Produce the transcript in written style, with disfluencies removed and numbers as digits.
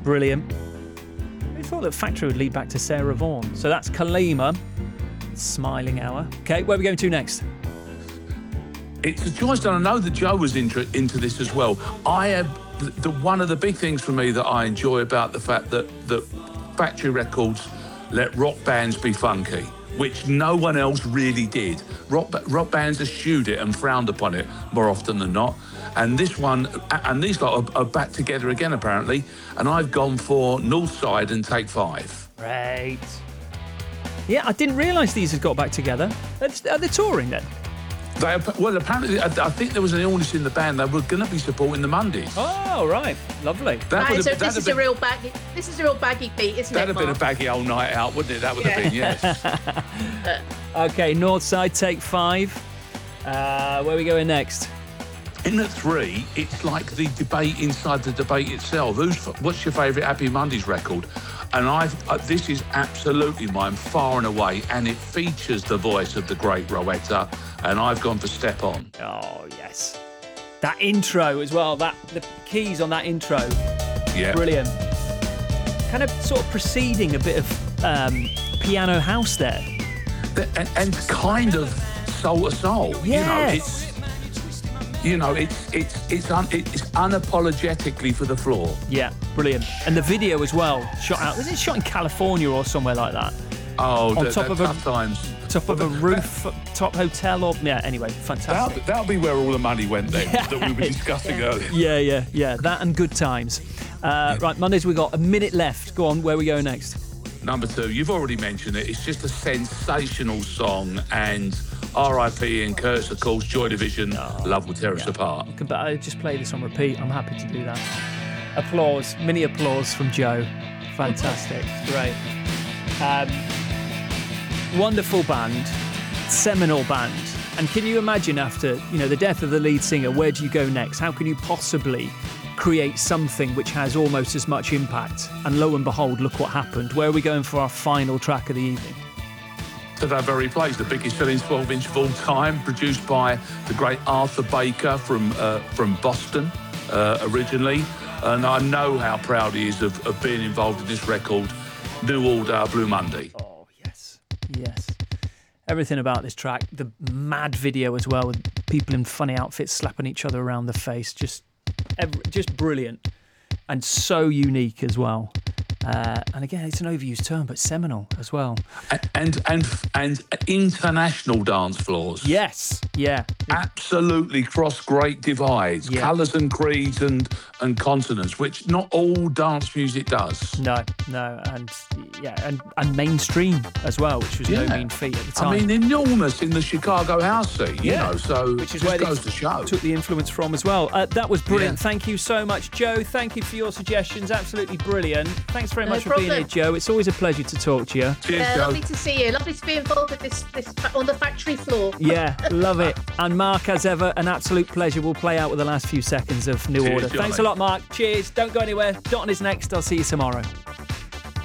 Brilliant. We thought that Factory would lead back to Sarah Vaughan. So that's Kalima, Smiling Hour. Okay, where are we going to next? It's a choice, and I know that Joe was into this as well. I have one of the big things for me that I enjoy about the fact that Factory Records let rock bands be funky, which no one else really did. Rock bands eschewed it and frowned upon it more often than not. And this one, and these lot are back together again apparently. And I've gone for Northside and Take 5. Right. Yeah, I didn't realise these had got back together. Are they touring then? Well, apparently, I think there was an illness in the band. They were going to be supporting the Mondays. Oh, right. Lovely. Right, so this is a real baggy beat, isn't it, That'd have been a baggy old night out, wouldn't it? That would have been, yes. Okay, Northside, Take 5. Where are we going next? In at 3, it's like the debate inside the debate itself. What's your favourite Happy Mondays record? And this is absolutely mine, far and away, and it features the voice of the great Rowetta, and I've gone for Step On. Oh, yes. That intro as well, the keys on that intro. Yeah. Brilliant. Kind of sort of preceding a bit of piano house there. And kind of soul to soul. Yes. It's unapologetically for the floor. Yeah, brilliant. And the video as well, was it shot in California or somewhere like that? Oh, on top of tough times. Top of a roof, top hotel, or anyway, fantastic. That'll be where all the money went then, that we were discussing earlier. Yeah. That and Good Times. Right, Mondays, we've got a minute left. Go on, where are we going next? Number 2, you've already mentioned it. It's just a sensational song, and R.I.P. and Kurtz, of course, Joy Division, Love Will Tear Us Apart. But I just play this on repeat. I'm happy to do that. Applause, mini applause from Joe. Fantastic, great. Wonderful band, seminal band. And can you imagine after, the death of the lead singer, where do you go next? How can you possibly create something which has almost as much impact? And lo and behold, look what happened. Where are we going for our final track of the evening? To that very place, the biggest selling 12-inch of all time, produced by the great Arthur Baker from Boston originally. And I know how proud he is of being involved in this record, New Order, Blue Monday. Oh, yes. Everything about this track, the mad video as well, with people in funny outfits slapping each other around the face, just brilliant and so unique as well. And again, it's an overused term, but seminal as well. And international dance floors. Yes, yeah. Absolutely cross great divides, colours and creeds and continents, which not all dance music does. No, and mainstream as well, which was no mean feat at the time. I mean, enormous in the Chicago house scene, so which is where goes to show. Took the influence from as well. That was brilliant. Yeah. Thank you so much, Joe. Thank you for your suggestions. Absolutely brilliant. Thanks very much for being here, Joe. It's always a pleasure to talk to you. Cheers, Joe. Lovely to see you. Lovely to be involved with this on the factory floor. Yeah, love it. And Mark, as ever, an absolute pleasure. We'll play out with the last few seconds of New Order. Johnny. Thanks a lot, Mark. Cheers. Don't go anywhere. Dotton is next. I'll see you tomorrow.